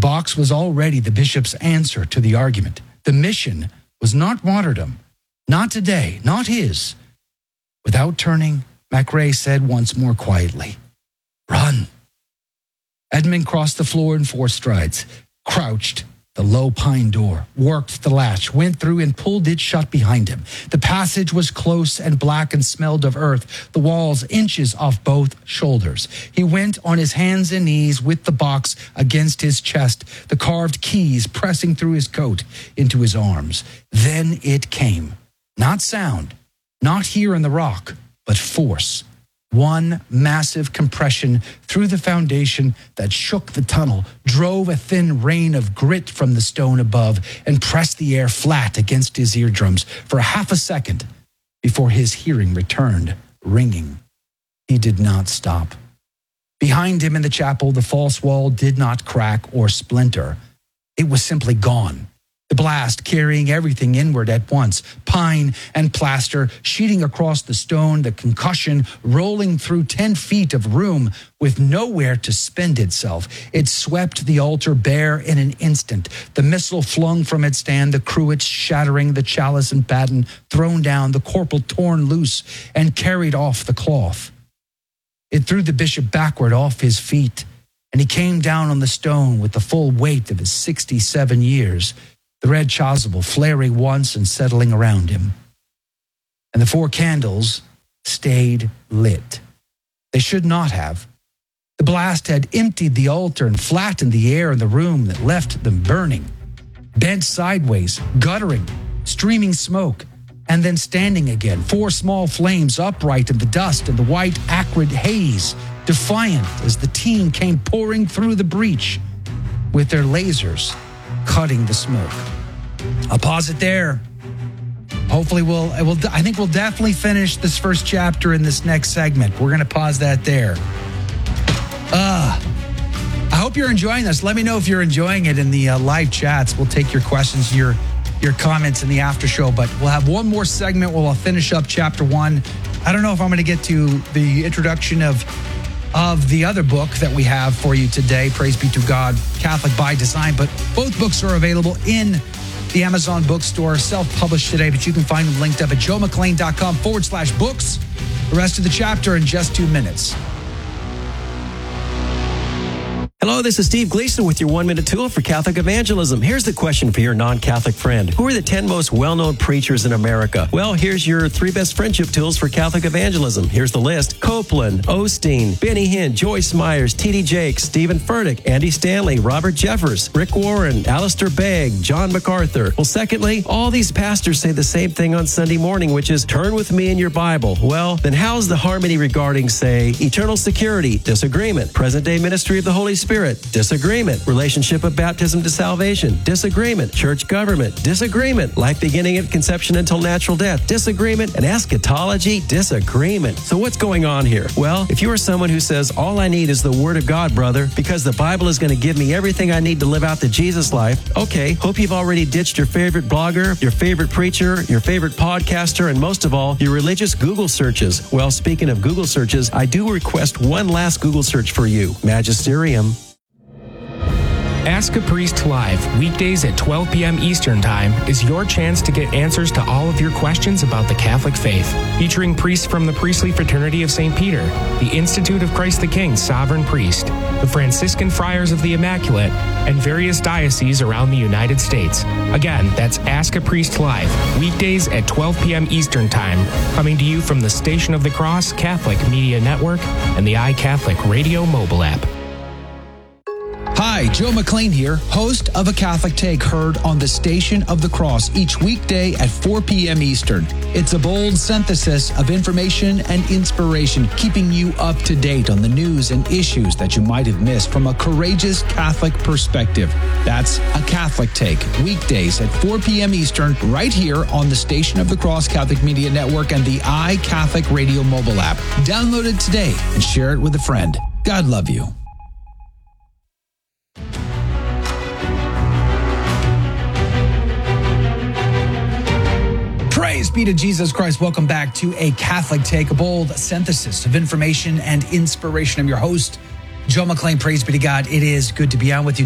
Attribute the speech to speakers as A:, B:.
A: box was already the bishop's answer to the argument. The mission was not martyrdom, not today, not his. Without turning, MacRae said once more quietly, "Run." Edmund crossed the floor in 4 strides, crouched the low pine door, worked the latch, went through and pulled it shut behind him. The passage was close and black and smelled of earth, the walls inches off both shoulders. He went on his hands and knees with the box against his chest, the carved keys pressing through his coat into his arms. Then it came. Not sound, not here in the rock, but force. One massive compression through the foundation that shook the tunnel, drove a thin rain of grit from the stone above, and pressed the air flat against his eardrums for half a second before his hearing returned, ringing. He did not stop. Behind him in the chapel, the false wall did not crack or splinter. It was simply gone. The blast carrying everything inward at once, pine and plaster sheeting across the stone, the concussion rolling through 10 feet of room with nowhere to spend itself. It swept the altar bare in an instant. The missal flung from its stand, the cruets shattering, the chalice and baton thrown down, the corporal torn loose and carried off the cloth. It threw the bishop backward off his feet, and he came down on the stone with the full weight of his 67 years. The red chasuble flaring once and settling around him. And the 4 candles stayed lit. They should not have. The blast had emptied the altar and flattened the air in the room that left them burning, bent sideways, guttering, streaming smoke, and then standing again, 4 small flames upright in the dust and the white acrid haze, defiant as the team came pouring through the breach with their lasers cutting the smoke. I'll pause it there. Hopefully I think we'll definitely finish this first chapter in this next segment. We're going to pause that there. I hope you're enjoying this. Let me know if you're enjoying it in the live chats. We'll take your questions, your comments in the after show, but we'll have one more segment where we'll finish up chapter 1. I don't know if I'm going to get to the introduction of the other book that we have for you today, Praise Be to God, Catholic by Design. But both books are available in the Amazon bookstore, self-published today, but you can find them linked up at joemclean.com/books. The rest of the chapter in just 2 minutes.
B: Hello, this is Steve Gleason with your 1-minute tool for Catholic evangelism. Here's the question for your non-Catholic friend. Who are the 10 most well-known preachers in America? Well, here's your 3 best friendship tools for Catholic evangelism. Here's the list. Copeland, Osteen, Benny Hinn, Joyce Myers, T.D. Jakes, Stephen Furtick, Andy Stanley, Robert Jeffers, Rick Warren, Alistair Begg, John MacArthur. Well, secondly, all these pastors say the same thing on Sunday morning, which is turn with me in your Bible. Well, then how's the harmony regarding, say, eternal security? Disagreement. Present-day ministry of the Holy Spirit? Disagreement. Relationship of baptism to salvation? Disagreement. Church government? Disagreement. Life beginning at conception until natural death? Disagreement. And eschatology? Disagreement. So what's going on here? Well, if you are someone who says, all I need is the Word of God, brother, because the Bible is going to give me everything I need to live out the Jesus life, okay, hope you've already ditched your favorite blogger, your favorite preacher, your favorite podcaster, and most of all, your religious Google searches. Well, speaking of Google searches, I do request one last Google search for you. Magisterium.
C: Ask a Priest Live, weekdays at 12 p.m. Eastern Time, is your chance to get answers to all of your questions about the Catholic faith. Featuring priests from the Priestly Fraternity of St. Peter, the Institute of Christ the King Sovereign Priest, the Franciscan Friars of the Immaculate, and various dioceses around the United States. Again, that's Ask a Priest Live, weekdays at 12 p.m. Eastern Time, coming to you from the Station of the Cross Catholic Media Network and the iCatholic Radio mobile app.
A: Hi, Joe McLean here, host of A Catholic Take, heard on the Station of the Cross each weekday at 4 p.m. Eastern. It's a bold synthesis of information and inspiration, keeping you up to date on the news and issues that you might have missed from a courageous Catholic perspective. That's A Catholic Take, weekdays at 4 p.m. Eastern, right here on the Station of the Cross Catholic Media Network and the iCatholic Radio mobile app. Download it today and share it with a friend. God love you. Praise be to Jesus Christ. Welcome back to A Catholic Take, a bold synthesis of information and inspiration. I'm your host, Joe McLean. Praise be to God. It is good to be on with you.